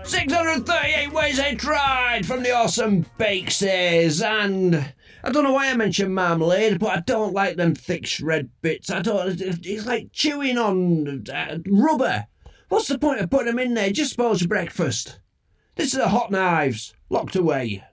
638 ways I tried from the awesome Bakesies, and I don't know why I mentioned marmalade, but I don't like them thick shred bits. It's like chewing on rubber. What's the point of putting them in there? Just spoils your breakfast. This is the Hot Knives, locked away.